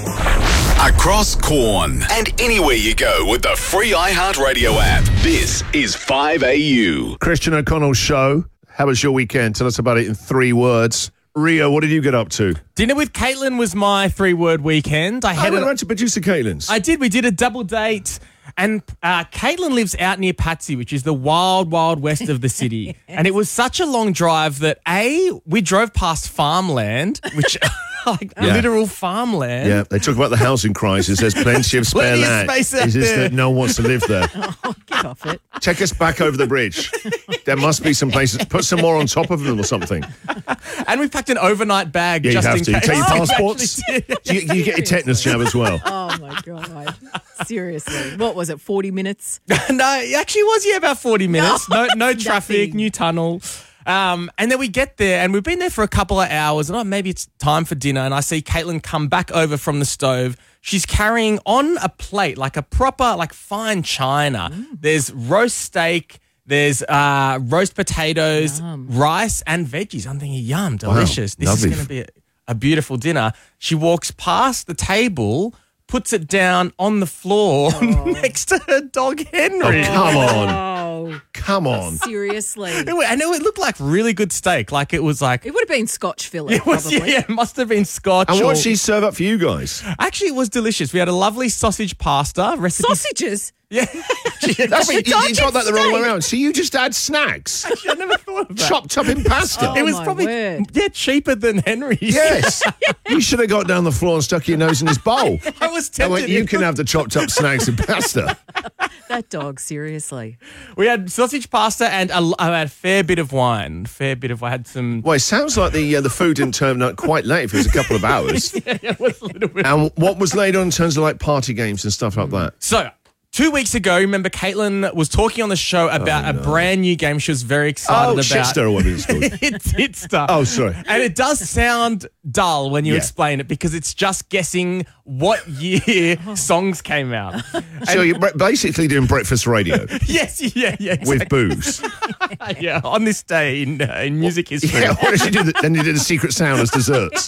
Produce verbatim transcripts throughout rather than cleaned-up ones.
Across Corn and anywhere you go with the free iHeartRadio app. This is five A U. Christian O'Connell's show. How was your weekend? Tell us about it in three words. Rio, what did you get up to? Dinner with Caitlin was my three-word weekend. I I had went a, around to producer Caitlin's. I did. We did a double date. And uh, Caitlin lives out near Patsy, which is the wild, wild west of the city. And it was such a long drive that, A, we drove past farmland, which... like Yeah. literal farmland. Yeah, they talk about the housing crisis. There's plenty of spare Plenty of land. space out It's just there. that no one wants to live there. Oh, get off it. Take us back over the bridge. There must be some places. Put some more on top of them or something. And we packed an overnight bag Yeah, you just have in to. case. Take your Oh, we passports. actually did. Do you, you get your tetanus jab as well. Oh, my God. Seriously. What was it, forty minutes? No, it actually was, yeah, about forty minutes. No, no traffic, Nothing. new tunnel. Um, and then we get there and we've been there for a couple of hours and oh, maybe it's time for dinner. And I see Caitlin come back over from the stove. She's carrying on a plate, like a proper, like fine china. Mm. There's roast steak. There's uh, roast potatoes, Yum. rice and veggies. I'm thinking, yum, delicious. This lovely. is going to be a, a beautiful dinner. She walks past the table, puts it down on the floor next to her dog Henry. Oh, come on. Oh, Come on. seriously. It wa- I know it looked like really good steak. Like it was like It would have been Scotch fillet, it was. probably. Yeah, it must have been Scotch. And or- what did she serve up for you guys? Actually, it was delicious. We had a lovely sausage pasta recipe. Sausages? Yeah, That's, you, you dog got that the wrong way steak. around. So you just add snacks I never thought of that. chopped up in pasta. Oh, it was my probably word. yeah cheaper than Henry's. Yes. You should have got down the floor and stuck your nose in his bowl. I was I tempted. went, you can have the chopped up snacks and pasta. That dog, seriously. We had sausage pasta and a, I had a fair bit of wine. Fair bit of. I had some. Well, it sounds like the uh, the food didn't turn up quite late. If it was a couple of hours. It was a little bit. And what was laid on in terms of like party games and stuff like that? So. Two weeks ago, remember Caitlin was talking on the show about Oh, no. a brand new game she was very excited Oh, about. Shitster or whatever it's called. it's it's stuff. Oh, sorry. And it does sound dull when you Yeah. explain it because it's just guessing what year songs came out. So you're bre- basically doing breakfast radio yes, yeah, yeah, with exactly. booze. yeah. On this day in, uh, in music history, Yeah, what did she do? The, then you did a secret sound as desserts.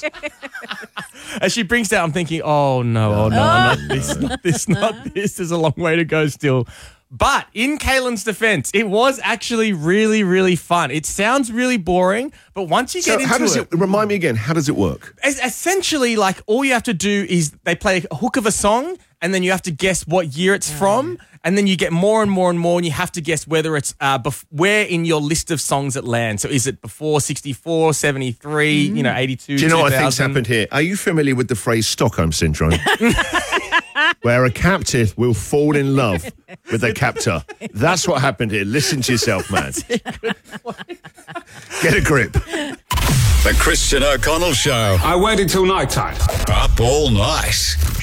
as she brings down, I'm thinking, oh no, oh no, not this, not this, not this. There's a long way to go still. But in Caitlin's defense, it was actually really, really fun. It sounds really boring, but once you So get into how does it, it, remind me again, how does it work? Es- essentially, like, all you have to do is they play a hook of a song, and then you have to guess what year it's from, and then you get more and more and more, and you have to guess whether it's uh, bef- where in your list of songs it lands. So is it before sixty-four, seventy-three, you know, eighty-two, Do you know what I think's two thousand? happened here? Are you familiar with the phrase Stockholm Syndrome? Where a captive will fall in love with a captor. That's what happened here. Listen to yourself, man. Get a grip. The Christian O'Connell Show. I waited till night time. Up all night.